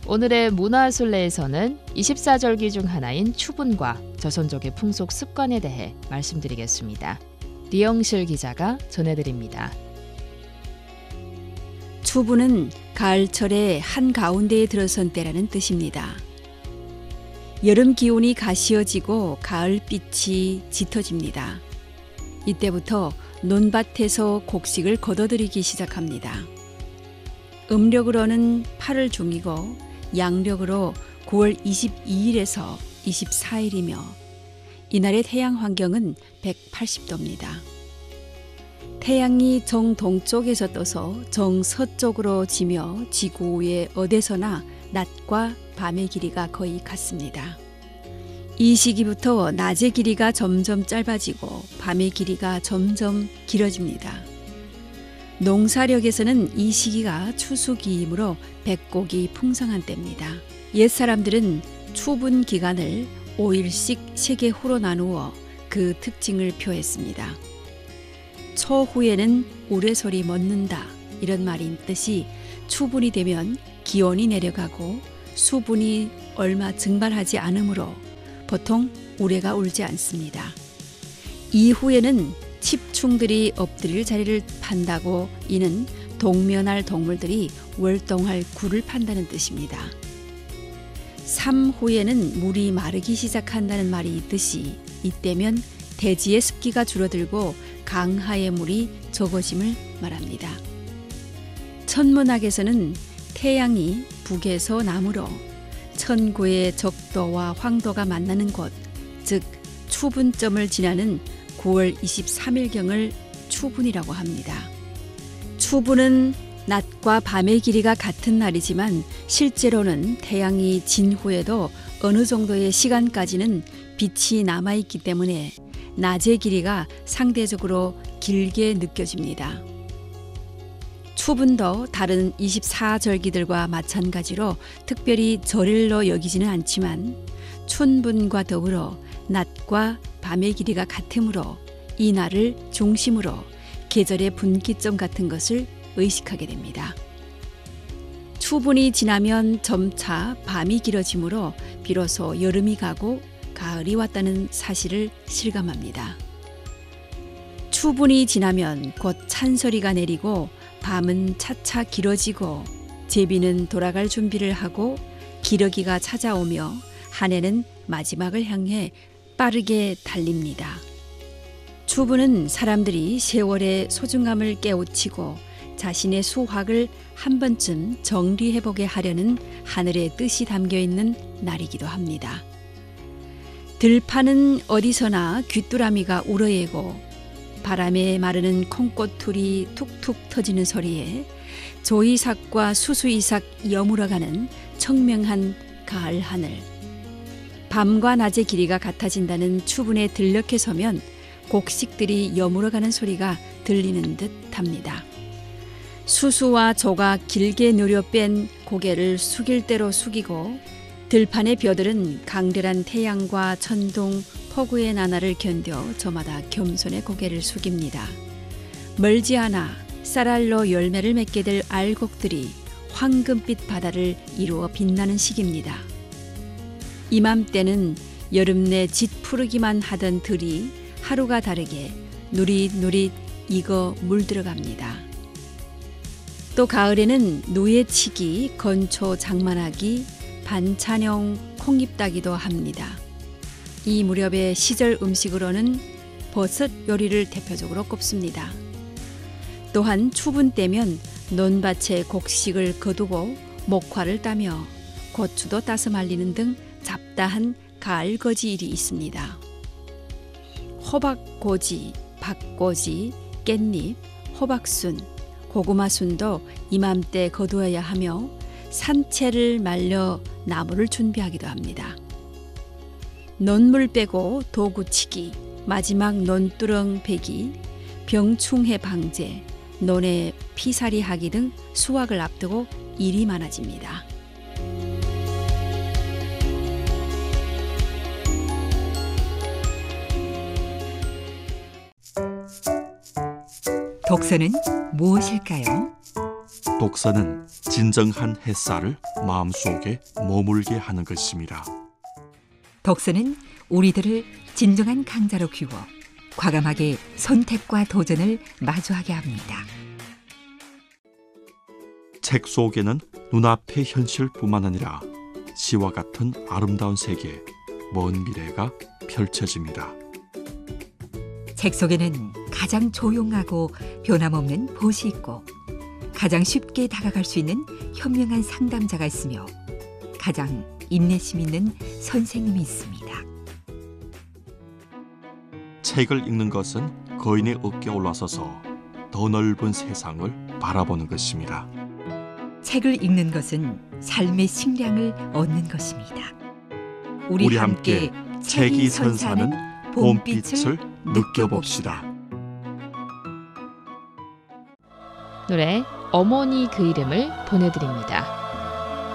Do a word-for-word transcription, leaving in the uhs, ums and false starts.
오늘의 문화순례에서는 이십사절기 중 하나인 추분과 조선족의 풍속 습관에 대해 말씀드리겠습니다. 리영실 기자가 전해드립니다. 추분은 가을철의 한가운데에 들어선 때라는 뜻입니다. 여름 기온이 가시어지고 가을빛이 짙어집니다. 이때부터 논밭에서 곡식을 걷어들이기 시작합니다. 음력으로는 팔월 중이고 양력으로 구월 이십이일에서 이십사일이며 이날의 태양 환경은 백팔십 도입니다. 태양이 정동쪽에서 떠서 정서쪽으로 지며 지구의 어디서나 낮과 밤의 길이가 거의 같습니다. 이 시기부터 낮의 길이가 점점 짧아지고 밤의 길이가 점점 길어집니다. 농사력에서는 이 시기가 추수기이므로 백곡이 풍성한 때입니다. 옛사람들은 추분 기간을 오일씩 세 개 호로 나누어 그 특징을 표했습니다. 초후에는 우레솔이 멎는다 이런 말이 있듯이 추분이 되면 기온이 내려가고 수분이 얼마 증발하지 않으므로 보통 우레가 울지 않습니다. 이후에는 칩충들이 엎드릴 자리를 판다고 이는 동면할 동물들이 월동할 굴을 판다는 뜻입니다. 삼후에는 물이 마르기 시작한다는 말이 있듯이 이때면 대지의 습기가 줄어들고 강하의 물이 적어짐을 말합니다. 천문학에서는 태양이 북에서 남으로 천구의 적도와 황도가 만나는 곳, 즉 추분점을 지나는 구월 이십삼일경을 추분이라고 합니다. 추분은 낮과 밤의 길이가 같은 날이지만 실제로는 태양이 진 후에도 어느 정도의 시간까지는 빛이 남아있기 때문에 낮의 길이가 상대적으로 길게 느껴집니다. 추분도 다른 이십사절기들과 마찬가지로 특별히 절일로 여기지는 않지만 춘분과 더불어 낮과 밤의 길이가 같으므로 이 날을 중심으로 계절의 분기점 같은 것을 의식하게 됩니다. 추분이 지나면 점차 밤이 길어지므로 비로소 여름이 가고 가을이 왔다는 사실을 실감합니다. 추분이 지나면 곧 찬소리가 내리고 밤은 차차 길어지고 제비는 돌아갈 준비를 하고 기러기가 찾아오며 한 해는 마지막을 향해 빠르게 달립니다. 추분은 사람들이 세월의 소중함을 깨우치고 자신의 수확을 한 번쯤 정리해보게 하려는 하늘의 뜻이 담겨있는 날이기도 합니다. 들판은 어디서나 귀뚜라미가 우러예고 바람에 마르는 콩꽃틀이 툭툭 터지는 소리에 조이삭과 수수이삭 여물어가는 청명한 가을 하늘. 밤과 낮의 길이가 같아진다는 추분에 들녘에 서면 곡식들이 여물어가는 소리가 들리는 듯 합니다. 수수와 조가 길게 누려 뺀 고개를 숙일 대로 숙이고 들판의 벼들은 강렬한 태양과 천둥, 폭우의 나날을 견뎌 저마다 겸손의 고개를 숙입니다. 멀지 않아 쌀알로 열매를 맺게 될 알곡들이 황금빛 바다를 이루어 빛나는 시기입니다. 이맘때는 여름 내 짙푸르기만 하던 들이 하루가 다르게 누릿누릿 익어 물들어갑니다. 또 가을에는 누에치기, 건초 장만하기, 반찬용 콩잎 따기도 합니다. 이 무렵의 시절 음식으로는 버섯 요리를 대표적으로 꼽습니다. 또한 추분 때면 논밭에 곡식을 거두고 목화를 따며 고추도 따서 말리는 등 잡다한 가을거지 일이 있습니다. 호박고지, 박고지, 깻잎, 호박순, 고구마순도 이맘때 거두어야 하며 산채를 말려 나무를 준비하기도 합니다. 논물 빼고 도구치기, 마지막 논두렁 베기, 병충해 방제, 논에 피살이 하기 등 수확을 앞두고 일이 많아집니다. 독서는 무엇일까요? 독서는 진정한 햇살을 마음속에 머물게 하는 것입니다. 독서는 우리들을 진정한 강자로 키워 과감하게 선택과 도전을 마주하게 합니다. 책 속에는 눈앞의 현실뿐만 아니라 시와 같은 아름다운 세계, 먼 미래가 펼쳐집니다. 책 속에는 가장 조용하고 변함없는 보시 있고 가장 쉽게 다가갈 수 있는 현명한 상담자가 있으며 가장 인내심 있는 선생님이 있습니다. 책을 읽는 것은 거인의 어깨에 올라서서 더 넓은 세상을 바라보는 것입니다. 책을 읽는 것은 삶의 식량을 얻는 것입니다. 우리, 우리 함께 함께 책이 선사하는 봄빛을 느껴봅시다. 노래 어머니 그 이름을 보내드립니다.